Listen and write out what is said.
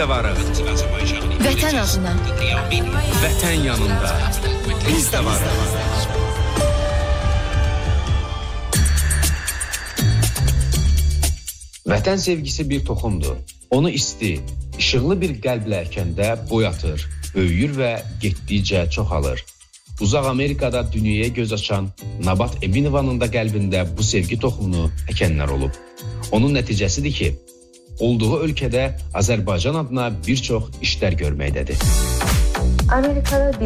də varıq. Vətən adına. Vətən yanında. Biz də varıq. Vətən sevgisi bir toxumdur. Onu isti, işıqlı bir qəlblə əkəndə boyatır, böyüyür və getdikcə çoxalır. Uzaq Amerikada dünyaya göz açan Nabat Eminovanın da qəlbində bu sevgi toxumunu əkənlər olub. Onun nəticəsidir ki, olduğu ölkədə Azərbaycan adına bir çox işlər görməkdədir. Amerikada